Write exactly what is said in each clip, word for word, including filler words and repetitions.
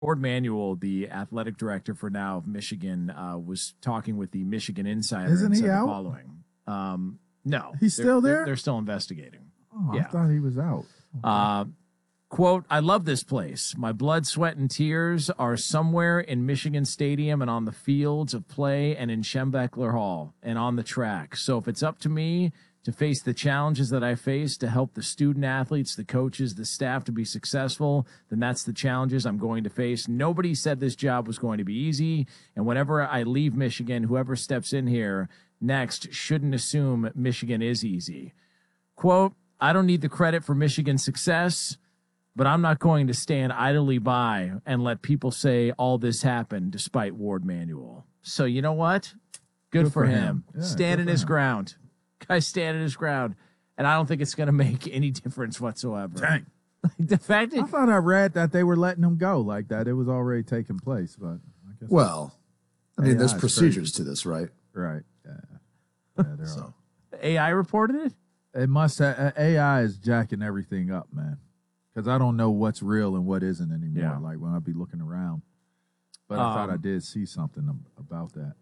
Warde Manuel, the athletic director for now of Michigan, uh, was talking with the Michigan Insider. Isn't and he said out? The following. Um, no. He's they're, still they're, there? They're still investigating. Oh, yeah. I thought he was out. Okay. Uh, quote, I love this place. My blood, sweat, and tears are somewhere in Michigan Stadium and on the fields of play and in Schembechler Hall and on the track. So if it's up to me to face the challenges that I face to help the student athletes, the coaches, the staff to be successful, then that's the challenges I'm going to face. Nobody said this job was going to be easy. And whenever I leave Michigan, whoever steps in here next shouldn't assume Michigan is easy. Quote, I don't need the credit for Michigan's success, but I'm not going to stand idly by and let people say all this happened despite Warde Manuel. So you know what? Good, good for, for him. him. Yeah, standing his him. ground. Guy standing his ground. And I don't think it's going to make any difference whatsoever. Dang. the fact that, I thought I read that they were letting him go like that. It was already taking place. But I guess Well, I mean, there's procedures crazy. to this, right? Right. Yeah. Yeah, there so. are. A I reported it? It must have, A I is jacking everything up, man. Because I don't know what's real and what isn't anymore. Yeah. Like when I be looking around. But I um, thought I did see something about that.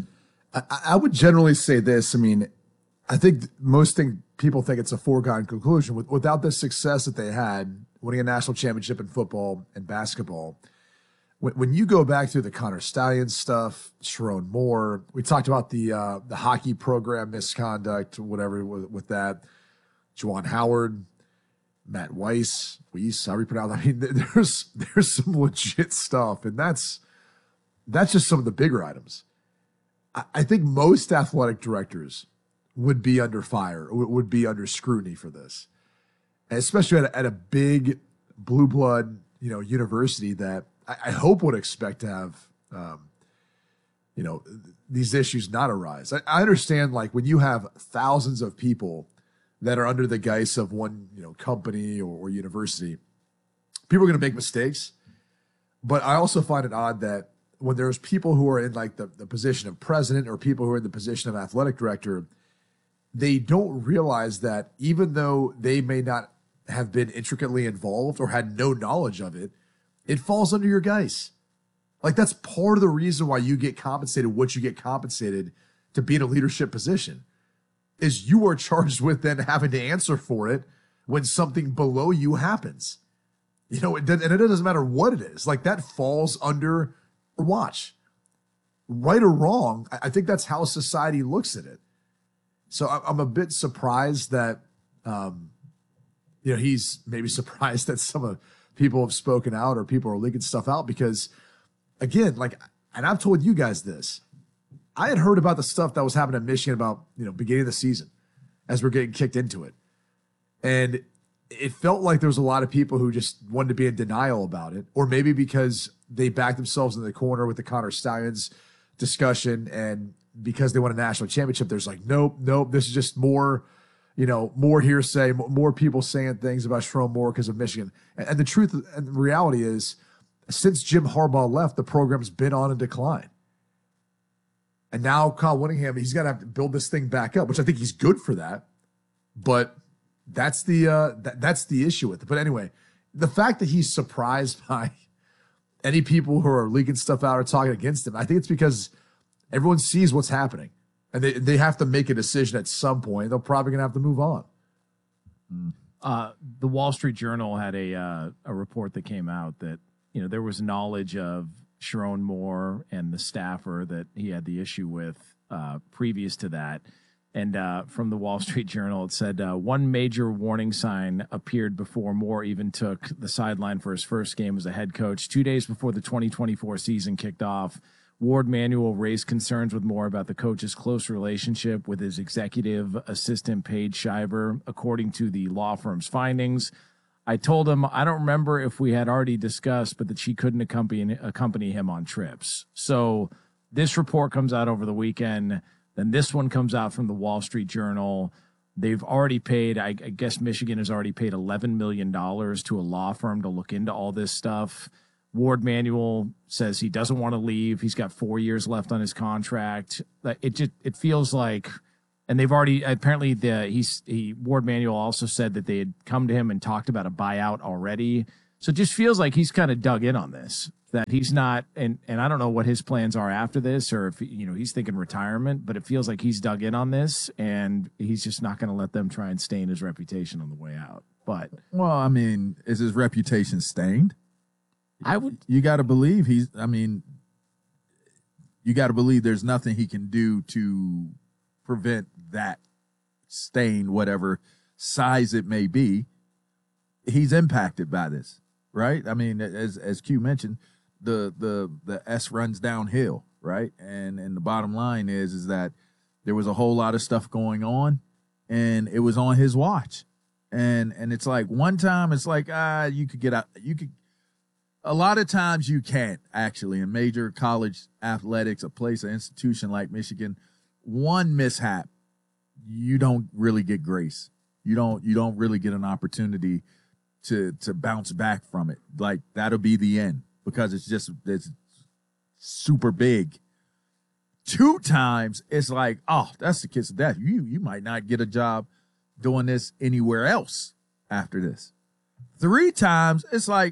I, I would generally say this. I mean, I think most thing, people think it's a foregone conclusion. With, without the success that they had, winning a national championship in football and basketball, when, when you go back through the Connor Stallions stuff, Sharon Moore, we talked about the uh, the hockey program misconduct, whatever with, with that, Juwan Howard, Matt Weiss, Weiss, however you pronounce it. I mean, there's there's some legit stuff, and that's that's just some of the bigger items. I, I think most athletic directors would be under fire, would be under scrutiny for this, and especially at a, at a big blue blood, you know, university that I, I hope would expect to have, um, you know, these issues not arise. I, I understand, like when you have thousands of people that are under the guise of one, you know, company or, or university, people are going to make mistakes. But I also find it odd that when there's people who are in like the, the position of president or people who are in the position of athletic director, they don't realize that even though they may not have been intricately involved or had no knowledge of it, it falls under your guise. Like that's part of the reason why you get compensated what you get compensated to be in a leadership position. Is you are charged with then having to answer for it when something below you happens. You know, it, and it doesn't matter what it is. Like that falls under watch. Right or wrong, I think that's how society looks at it. So I'm a bit surprised that, um, you know, he's maybe surprised that some of people have spoken out or people are leaking stuff out because, again, like, and I've told you guys this, I had heard about the stuff that was happening in Michigan about, you know, beginning of the season as we're getting kicked into it. And it felt like there was a lot of people who just wanted to be in denial about it, or maybe because they backed themselves in the corner with the Connor Stallions discussion. And because they won a national championship, there's like, nope, nope, this is just more, you know, more hearsay, more people saying things about Sharon Moore because of Michigan. And the truth and the reality is, since Jim Harbaugh left, the program's been on a decline. And now Kyle Whittingham, he's got to have to build this thing back up, which I think he's good for that. But that's the uh, that, that's the issue with it. But anyway, the fact that he's surprised by any people who are leaking stuff out or talking against him, I think it's because everyone sees what's happening. And they, they have to make a decision at some point. They're probably going to have to move on. Uh, the Wall Street Journal had a uh, a report that came out that, you know, there was knowledge of Sharon Moore and the staffer that he had the issue with uh, previous to that. And uh, from the Wall Street Journal, it said uh, one major warning sign appeared before Moore even took the sideline for his first game as a head coach. Two days before the twenty twenty-four season kicked off, Warde Manuel raised concerns with Moore about the coach's close relationship with his executive assistant, Paige Shiver, according to the law firm's findings. I told him, I don't remember if we had already discussed, but that she couldn't accompany, accompany him on trips. So this report comes out over the weekend. Then this one comes out from the Wall Street Journal. They've already paid, I, I guess Michigan has already paid eleven million dollars to a law firm to look into all this stuff. Warde Manuel says he doesn't want to leave. He's got four years left on his contract. It just, it feels like, and they've already, apparently the, he's, he, Warde Manuel also said that they had come to him and talked about a buyout already. So it just feels like he's kind of dug in on this, that he's not, and, and I don't know what his plans are after this, or if, you know, he's thinking retirement, but it feels like he's dug in on this and he's just not going to let them try and stain his reputation on the way out. But, well, I mean, is his reputation stained? I would, you got to believe he's, I mean, you got to believe there's nothing he can do to prevent that stain, whatever size it may be. He's impacted by this, right? I mean, as as Q mentioned, the the the S runs downhill, right? And and the bottom line is is that there was a whole lot of stuff going on, and it was on his watch. And and it's like one time it's like ah you could get out, you could. A lot of times you can't actually in major college athletics, a place, an institution like Michigan, one mishap, you don't really get grace. You don't you don't really get an opportunity to to bounce back from it. Like that'll be the end because it's just it's super big. Two times it's like, oh, that's the kiss of death. You you might not get a job doing this anywhere else after this. Three times it's like,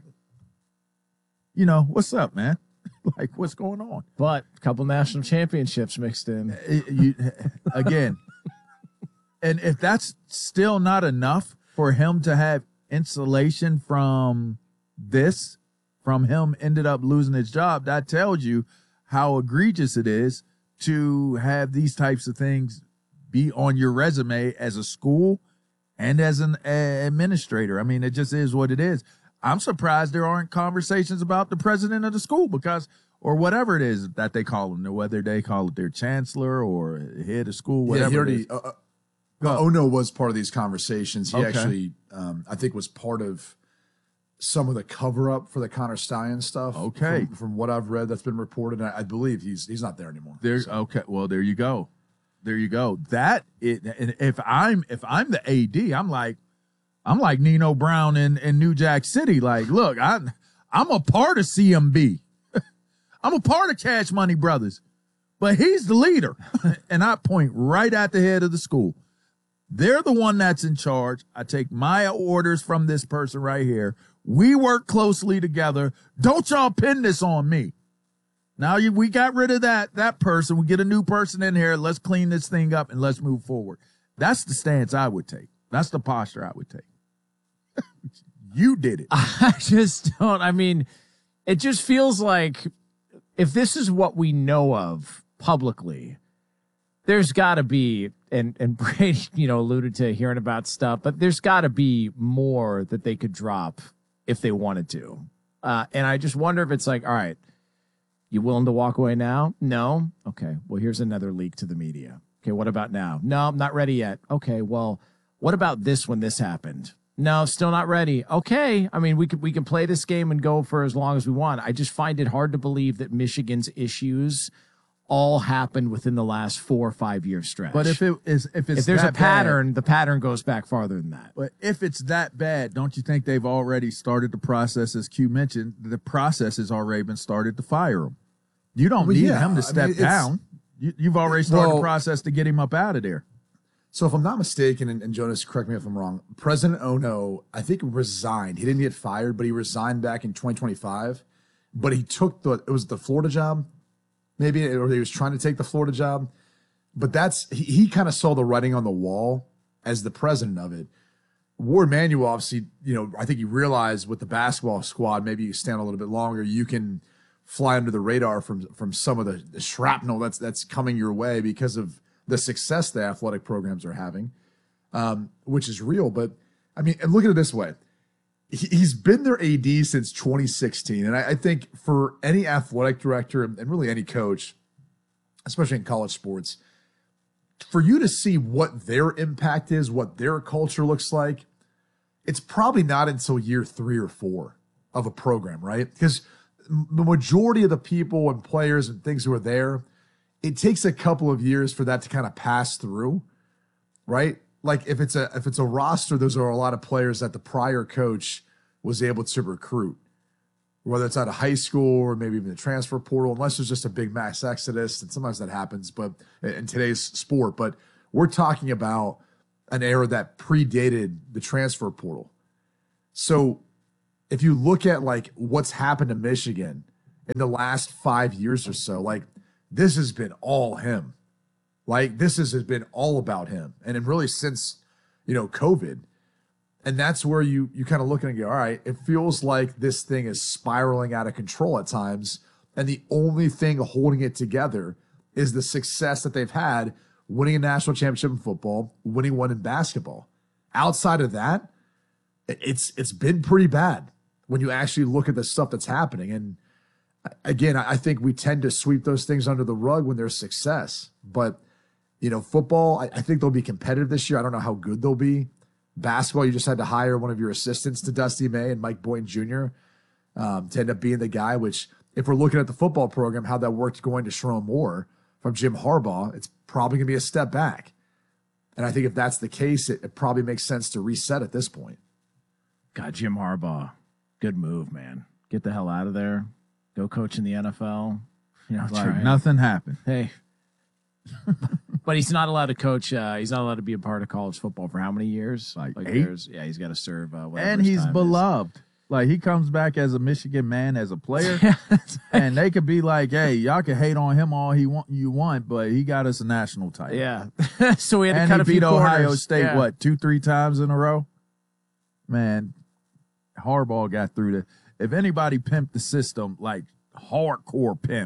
you know, what's up, man? Like, what's going on? But a couple national championships mixed in. You, again, and if that's still not enough for him to have insulation from this, from him ended up losing his job, that tells you how egregious it is to have these types of things be on your resume as a school and as an uh, administrator. I mean, it just is what it is. I'm surprised there aren't conversations about the president of the school because, or whatever it is that they call him, whether they call it their chancellor or head of school, whatever. Yeah, he already, it is. uh, uh, Ono was part of these conversations. He Okay. actually, um, I think, was part of some of the cover up for the Connor Stein stuff. Okay. From, from what I've read, that's been reported. I, I believe he's he's not there anymore. There's So, okay. Well, there you go. There you go. That it. And if I'm if I'm the A D, I'm like, I'm like Nino Brown in, in New Jack City. Like, look, I I'm a part of C M B. I'm a part of Cash Money Brothers, but he's the leader, and I point right at the head of the school. They're the one that's in charge. I take my orders from this person right here. We work closely together. Don't y'all pin this on me. Now you, we got rid of that, that person. We get a new person in here. Let's clean this thing up and let's move forward. That's the stance I would take. That's the posture I would take. You did it. I just don't. I mean, it just feels like if this is what we know of publicly, there's got to be, and, and Brady, you know, alluded to hearing about stuff, but there's got to be more that they could drop if they wanted to. Uh, and I just wonder if it's like, all right, you willing to walk away now? No? Okay. Well, here's another leak to the media. Okay. What about now? No, I'm not ready yet. Okay. Well, what about this when this happened? No, still not ready. Okay. I mean, we can, we can play this game and go for as long as we want. I just find it hard to believe that Michigan's issues all happened within the last four or five year stretch. But if it is, if it's if there's a that pattern, bad, the pattern goes back farther than that. but if it's that bad, don't you think they've already started the process? As Q mentioned, the process has already been started to fire him. You don't Well, need yeah, him to I step mean, it's- down. You, you've already started Well- the process to get him up out of there. So if I'm not mistaken, and, and Jonas, correct me if I'm wrong, President Ono, I think, resigned. He didn't get fired, but he resigned back in twenty twenty-five. But he took the, it was the Florida job, maybe, or he was trying to take the Florida job. But that's, he, he kind of saw the writing on the wall as the president of it. Ward Manuel, obviously, you know, I think he realized with the basketball squad, maybe you stand a little bit longer, you can fly under the radar from from some of the, the shrapnel that's that's coming your way because of the success the athletic programs are having, um, which is real. But I mean, and look at it this way. He, he's been their A D since twenty sixteen. And I, I think for any athletic director and really any coach, especially in college sports, for you to see what their impact is, what their culture looks like, it's probably not until year three or four of a program, right? Because the majority of the people and players and things who are there, it takes a couple of years for that to kind of pass through, right? Like if it's a if it's a roster, those are a lot of players that the prior coach was able to recruit, whether it's out of high school or maybe even the transfer portal, unless there's just a big mass exodus, and sometimes that happens, but in today's sport. But we're talking about an era that predated the transfer portal. So if you look at like what's happened to Michigan in the last five years or so, like this has been all him. Like this has, has been all about him. And then really since, you know, COVID. And that's where you you kind of look and go, all right, it feels like this thing is spiraling out of control at times. And the only thing holding it together is the success that they've had winning a national championship in football, winning one in basketball. Outside of that, it's it's been pretty bad when you actually look at the stuff that's happening. And again, I think we tend to sweep those things under the rug when there's success. But, you know, football, I, I think they'll be competitive this year. I don't know how good they'll be. Basketball, you just had to hire one of your assistants to Dusty May and Mike Boynton Junior Um, to end up being the guy, which if we're looking at the football program, how that worked going to Sherrone Moore from Jim Harbaugh, it's probably going to be a step back. And I think if that's the case, it, it probably makes sense to reset at this point. God, Jim Harbaugh, good move, man. Get the hell out of there. Go coach in the N F L. You know, Like try- nothing happened. Hey. But he's not allowed to coach. Uh, he's not allowed to be a part of college football for how many years? Like eight? there's- Yeah, he's got to serve. Uh, whatever And his he's time is. beloved. Like he comes back as a Michigan man, as a player, and they could be like, "Hey, y'all can hate on him all he want you want, but he got us a national title." Yeah. So we had to And cut he a few beat Ohio corners. State Yeah. what two, three times in a row. Man, Harbaugh got through the. If anybody pimped the system, like hardcore pimp,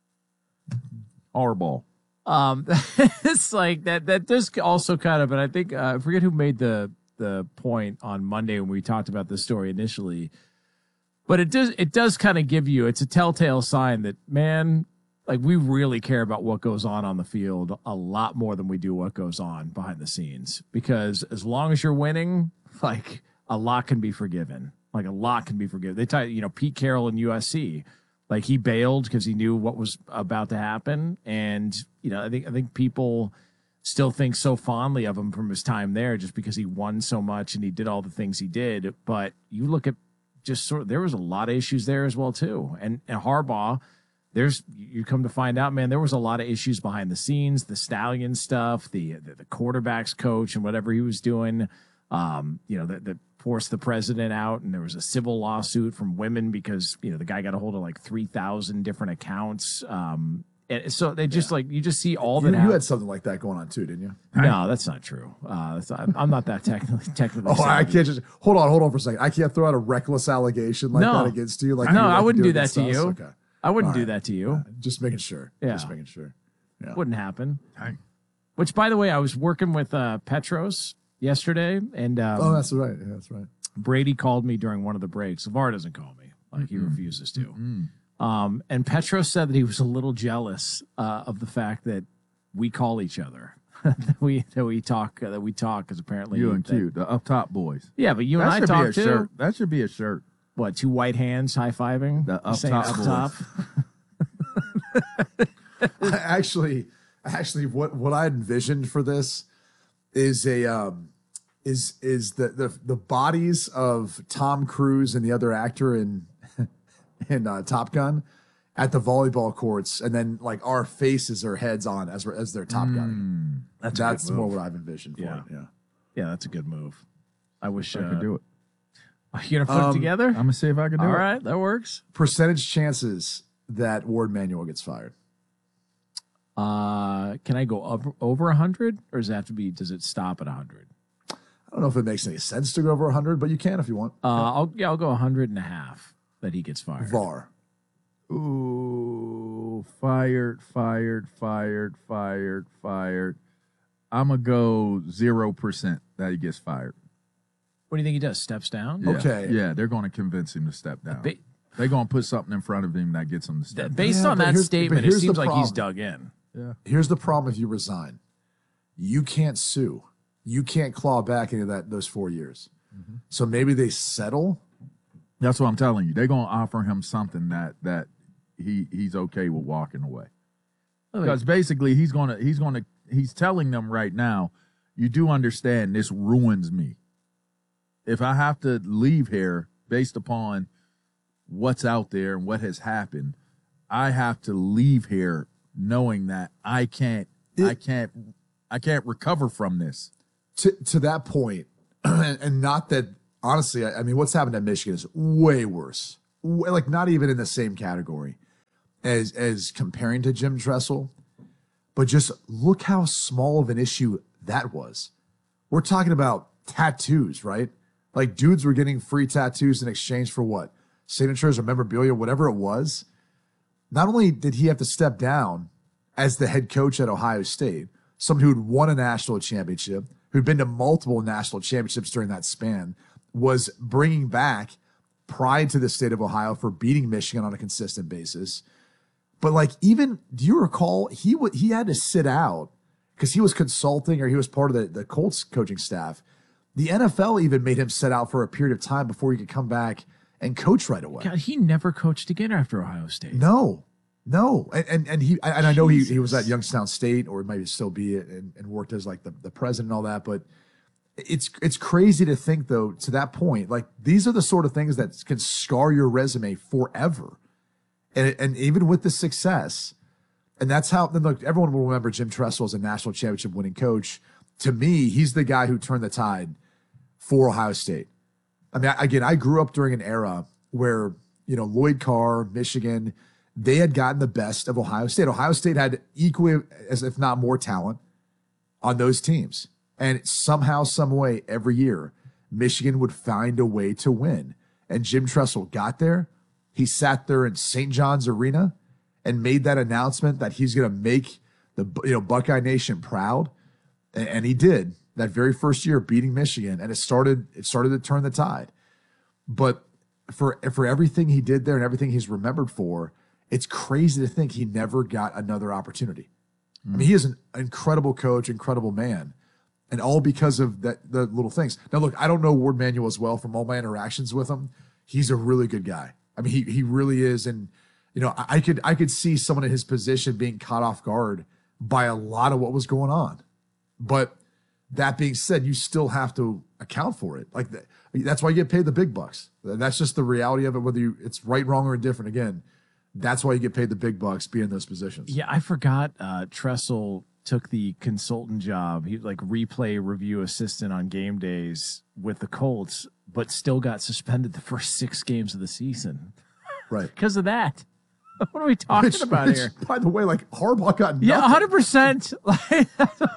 Harbaugh. Um, it's like that. That does also kind of, and I think uh, I forget who made the the point on Monday when we talked about this story initially, but it does it does kind of give you, it's a telltale sign that, man, like we really care about what goes on on the field a lot more than we do what goes on behind the scenes. Because as long as you're winning, like a lot can be forgiven. Like a lot can be forgiven. They tell you, you know, Pete Carroll in U S C. Like he bailed because he knew what was about to happen, and you know, I think I think people still think so fondly of him from his time there, just because he won so much and he did all the things he did. But you look at just sort of, there was a lot of issues there as well too. And, and Harbaugh, there's you come to find out, man, there was a lot of issues behind the scenes, the Stallion stuff, the the, the quarterbacks coach and whatever he was doing. Um, you know, that that forced the president out, and there was a civil lawsuit from women because, you know, the guy got a hold of like three thousand different accounts. Um, and so they just yeah. like, you just see all you, that. You had something like that going on too, didn't you? No, that's not true. Uh, that's not, I'm not that technically, technically. Oh, I can't just, hold on, hold on for a second. I can't throw out a reckless allegation like no. that against you. Like no, you like I wouldn't do do that to you. Okay. I wouldn't all do right. that to you. Uh, just making sure. Yeah. Just making sure. Yeah. Wouldn't happen. Dang. Which, by the way, I was working with uh, Petros yesterday, and um, oh, that's right. Yeah, that's right. Brady called me during one of the breaks. LeVar doesn't call me. Like, mm-hmm. he refuses to. Mm-hmm. Um, and Petros said that he was a little jealous uh, of the fact that we call each other. that we that we talk uh, that we talk because apparently you and that, Q, the up top boys. Yeah, but you that and I should talk be a too. Shirt. That should be a shirt. What, two white hands high fiving? The up top top up top. actually, actually, what what I envisioned for this is a um, is is the the the bodies of Tom Cruise and the other actor in in uh, Top Gun at the volleyball courts, and then like our faces or heads on as as their Top Gun. Mm, that's that's more what I've envisioned for yeah. it. Yeah, yeah, that's a good move. I wish I uh, could do it. You gonna put Um, it together? I'm gonna see if I can do All it. All right, that works. Percentage chances that Ward Manuel gets fired. Uh, can I go up, over a hundred, or does it have to be? Does it stop at a hundred? I don't know if it makes any sense to go over one hundred, but you can if you want. Uh, I'll yeah, I'll go a hundred and a half that he gets fired. V A R. Ooh, fired, fired, fired, fired, fired. I'm gonna go zero percent that he gets fired. What do you think he does? Steps down? Yeah. Okay. Yeah, they're going to convince him to step down. Ba- they're going to put something in front of him that gets him to step down. Based Yeah, on but that here's- statement, but it here's the seems like he's problem. dug in. Yeah. Here's the problem if you resign. You can't sue. You can't claw back any of that those four years. Mm-hmm. So maybe they settle. That's what I'm telling you. They're going to offer him something that that he he's okay with walking away. Because basically he's going to he's going to he's telling them right now, you do understand this ruins me. If I have to leave here based upon what's out there and what has happened, I have to leave here knowing that I can't it, I can't I can't recover from this. To to that point, and, and not that honestly, I, I mean, what's happened at Michigan is way worse. Way, like not even in the same category as as comparing to Jim Tressel. But just look how small of an issue that was. We're talking about tattoos, right? Like dudes were getting free tattoos in exchange for what? Signatures or memorabilia, whatever it was. Not only did he have to step down as the head coach at Ohio State, someone who'd won a national championship, who'd been to multiple national championships during that span, was bringing back pride to the state of Ohio for beating Michigan on a consistent basis. But like, even, do you recall, he w- he had to sit out because he was consulting or he was part of the, the Colts coaching staff. The N F L even made him sit out for a period of time before he could come back and coach right away. God, he never coached again after Ohio State. No, no. And and, and he and I know he, he was at Youngstown State, or maybe still be it, and, and worked as like the, the president and all that. But it's it's crazy to think, though, to that point, like these are the sort of things that can scar your resume forever. And, and even with the success, and that's how, then look, everyone will remember Jim Tressel as a national championship winning coach. To me, he's the guy who turned the tide for Ohio State. I mean, again, I grew up during an era where, you know, Lloyd Carr, Michigan, they had gotten the best of Ohio State. Ohio State had equally, as if not more talent on those teams. And somehow, some way, every year, Michigan would find a way to win. And Jim Tressel got there. He sat there in Saint John's Arena and made that announcement that he's going to make the you know Buckeye Nation proud, and, and he did that very first year, beating Michigan, and it started it started to turn the tide. But for for everything he did there and everything he's remembered for, it's crazy to think he never got another opportunity. Mm. I mean, he is an incredible coach, incredible man, and all because of that the little things. Now, look, I don't know Ward Manuel as well from all my interactions with him. He's a really good guy. I mean, he he really is, and you know, I, I could I could see someone in his position being caught off guard by a lot of what was going on. But that being said, you still have to account for it. Like that, that's why you get paid the big bucks. That's just the reality of it. Whether you it's right, wrong, or indifferent. Again, that's why you get paid the big bucks, being in those positions. Yeah, I forgot. Uh, Tressel took the consultant job. He like replay review assistant on game days with the Colts, but still got suspended the first six games of the season. Right. Because of that. What are we talking which, about which, here? By the way, like Harbaugh got nothing. Yeah, one hundred percent. Like,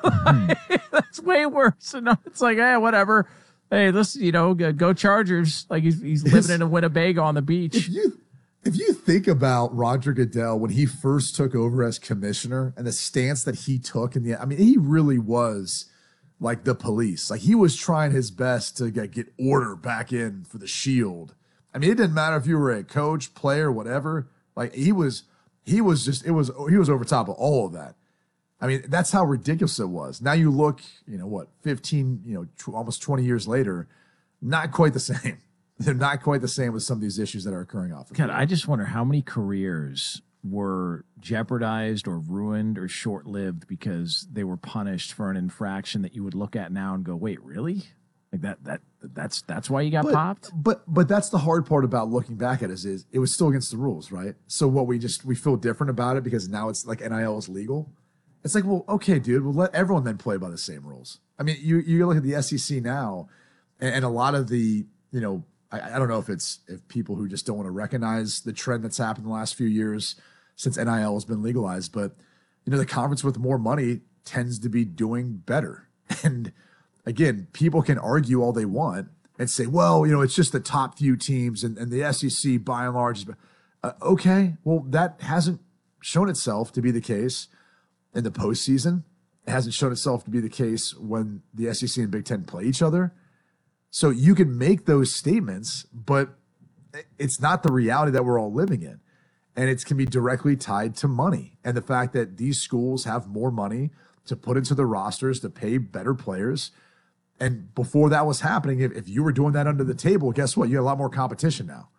that's way worse. And it's like, hey, whatever. Hey, listen, you know, go Chargers. Like he's he's living it's, in a Winnebago on the beach. If you if you think about Roger Goodell when he first took over as commissioner and the stance that he took in the, I mean, he really was like the police. Like he was trying his best to get, get order back in for the Shield. I mean, it didn't matter if you were a coach, player, whatever. Like he was, he was just, it was, he was over top of all of that. I mean, that's how ridiculous it was. Now you look, you know, what, fifteen, you know, tw- almost twenty years later, not quite the same. They're not quite the same with some of these issues that are occurring off the God, field. I just wonder how many careers were jeopardized or ruined or short-lived because they were punished for an infraction that you would look at now and go, wait, really? Like that, that, that's, that's why you got but, popped? But, but that's the hard part about looking back at it is, is it was still against the rules, right? So what we just, we feel different about it because now it's like N I L is legal. It's like, well, okay, dude, well, let everyone then play by the same rules. I mean, you, you look at the S E C now and, and a lot of the, you know, I, I don't know if it's, if people who just don't want to recognize the trend that's happened in the last few years since N I L has been legalized, but you know, the conference with more money tends to be doing better. And again, people can argue all they want and say, well, you know, it's just the top few teams and, and the S E C by and large. Uh, okay, well, that hasn't shown itself to be the case in the postseason. It hasn't shown itself to be the case when the S E C and Big Ten play each other. So you can make those statements, but it's not the reality that we're all living in. And it can be directly tied to money and the fact that these schools have more money to put into the rosters to pay better players. And before that was happening, if, if you were doing that under the table, guess what? You had a lot more competition now.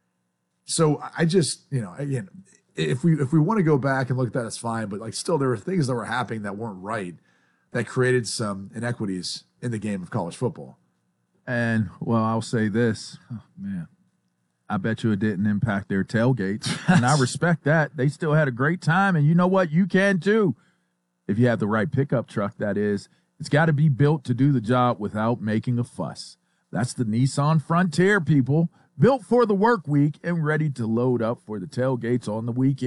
So I just, you know, again, if we if we want to go back and look at that, it's fine. But like, still, there were things that were happening that weren't right, that created some inequities in the game of college football. And well, I'll say this, Oh, man. I bet you it didn't impact their tailgates, and I respect that. They still had a great time, and you know what? You can too, if you have the right pickup truck. That is, it's got to be built to do the job without making a fuss. That's the Nissan Frontier, people. Built for the work week and ready to load up for the tailgates on the weekend.